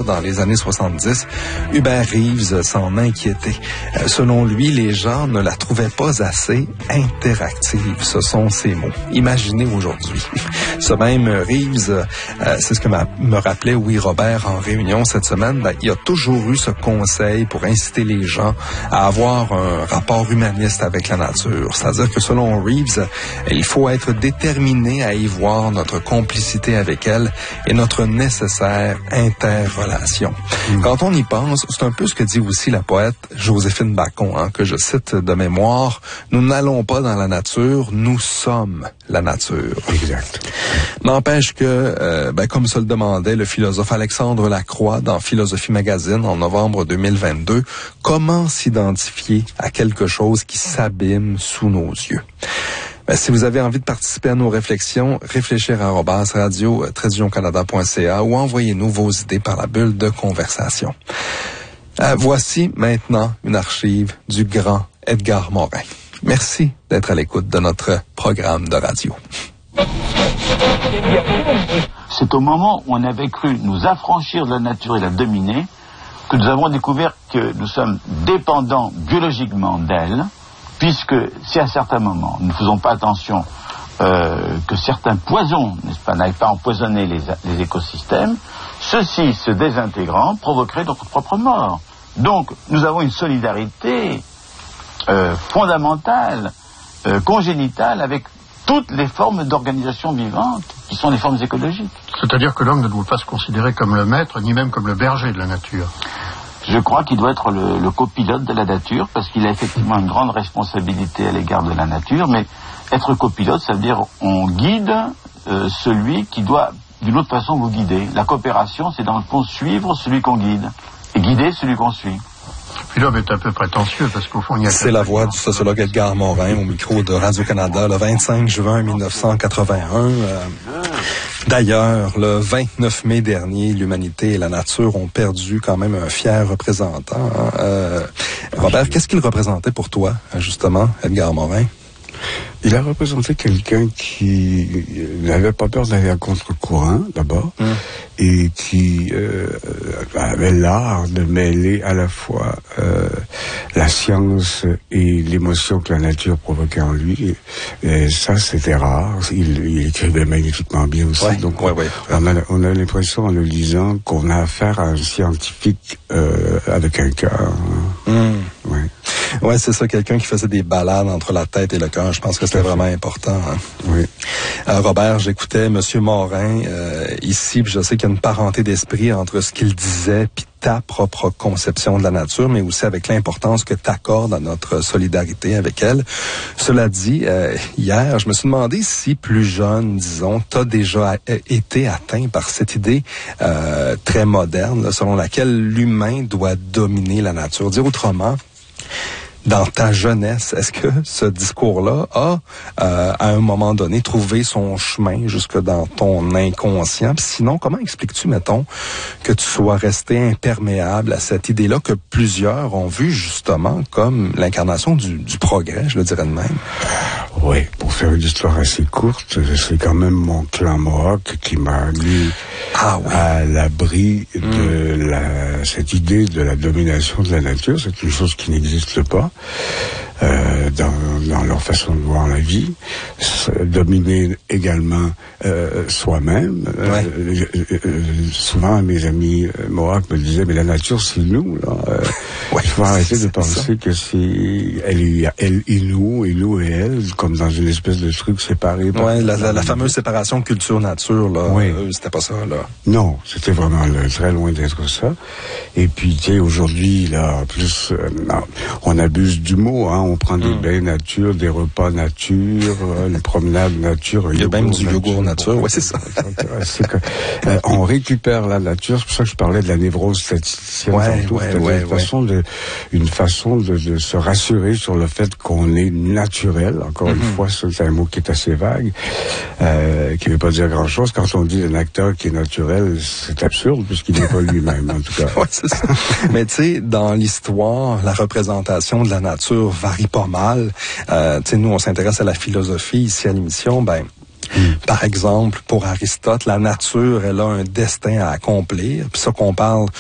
dans les années 70, Hubert Reeves s'en inquiétait. Selon lui, les gens ne la trouvaient pas assez interactive. Ce sont ses mots. Imaginez aujourd'hui. Ce même Reeves, c'est ce que me rappelait Robert en réunion cette semaine. Il y a toujours eu ce conseil pour inciter les gens à avoir un rapport humaniste avec la nature. C'est-à-dire que selon Reeves, il faut être déterminé à y voir notre complicité avec elle et notre nécessaire interrelation. Quand on y pense, c'est un peu ce que dit aussi la poète Joséphine Bacon, que je cite de mémoire. Nous n'allons pas dans la nature, nous sommes la nature. Exact. N'empêche que, comme se le demandait le philosophe Alexandre Lacroix dans Philosophie Magazine en novembre 2022, comment s'identifier à quelque chose qui s'abîme sous nos yeux? Si vous avez envie de participer à nos réflexions, réfléchir@radio-canada.ca ou envoyez-nous vos idées par la bulle de conversation. Voici maintenant une archive du grand Edgar Morin. Merci d'être à l'écoute de notre programme de radio. C'est au moment où on avait cru nous affranchir de la nature et la dominer que nous avons découvert que nous sommes dépendants biologiquement d'elle, puisque si à certains moments nous ne faisons pas attention que certains poisons, n'est-ce pas, n'aillent pas empoisonner les écosystèmes, ceux-ci se désintégrant provoqueraient notre propre mort. Donc nous avons une solidarité fondamentale, congénitale avec toutes les formes d'organisation vivante qui sont les formes écologiques. C'est-à-dire que l'homme ne doit pas se considérer comme le maître, ni même comme le berger de la nature. Je crois qu'il doit être le copilote de la nature, parce qu'il a effectivement une grande responsabilité à l'égard de la nature, mais être copilote, ça veut dire on guide celui qui doit d'une autre façon vous guider. La coopération, c'est dans le fond suivre celui qu'on guide, et guider celui qu'on suit. Puis l'homme est un peu prétentieux parce qu'au fond, il y a... C'est la voix du sociologue Edgar Morin au micro de Radio-Canada le 25 juin 1981. D'ailleurs, le 29 mai dernier, l'humanité et la nature ont perdu quand même un fier représentant. Robert, qu'est-ce qu'il représentait pour toi, justement, Edgar Morin? Il a représenté quelqu'un qui n'avait pas peur d'aller à contre-courant, d'abord, et qui avait l'art de mêler à la fois la science et l'émotion que la nature provoquait en lui. Et ça, c'était rare. Il écrivait magnifiquement bien aussi. Ouais, donc, ouais. on a l'impression, en le lisant, qu'on a affaire à un scientifique avec un cœur. Ouais. Ouais, c'est ça, quelqu'un qui faisait des balades entre la tête et le cœur. Je pense que c'était vraiment important. Oui. Robert, j'écoutais Monsieur Morin ici, puis je sais qu'il y a une parenté d'esprit entre ce qu'il disait puis ta propre conception de la nature, mais aussi avec l'importance que tu accordes à notre solidarité avec elle. Cela dit, hier, je me suis demandé si plus jeune, disons, t'as déjà été atteint par cette idée très moderne, là, selon laquelle l'humain doit dominer la nature. Dire autrement, dans ta jeunesse, est-ce que ce discours-là a, à un moment donné, trouvé son chemin jusque dans ton inconscient? Puis sinon, comment expliques-tu, mettons, que tu sois resté imperméable à cette idée-là que plusieurs ont vu justement comme l'incarnation du progrès, je le dirais de même? Oui, pour faire une histoire assez courte, c'est quand même mon clan Mohawk qui m'a mis à l'abri de cette idée de la domination de la nature. C'est une chose qui n'existe pas dans leur façon de voir la vie. Dominer également soi-même. Souvent, mes amis Mohawk me disaient, mais la nature, c'est nous. Là. Il faut arrêter de penser que c'est elle et nous et elle, comme dans une espèce de truc séparé. Oui, la fameuse séparation culture-nature, là, c'était pas ça, là. Non, c'était vraiment très loin d'être ça. Et puis, tu sais, aujourd'hui, là, en plus, on abuse du mot, on prend des bains nature, des repas nature, une promenade nature. Il y a même du yogourt nature, oui, c'est ça. On récupère la nature, c'est pour ça que je parlais de la névrose statisticienne tantôt. Une façon de se rassurer sur le fait qu'on est naturel. Encore une fois, c'est un mot qui est assez vague, qui ne veut pas dire grand-chose. Quand on dit un acteur qui est naturel, c'est absurde, puisqu'il n'est pas lui-même, en tout cas. Oui, c'est ça. Mais tu sais, dans l'histoire, la représentation de la nature varie pas mal. Tu sais, nous, on s'intéresse à la philosophie ici à l'émission, par exemple, pour Aristote, la nature, elle a un destin à accomplir. Puis ça qu'on parle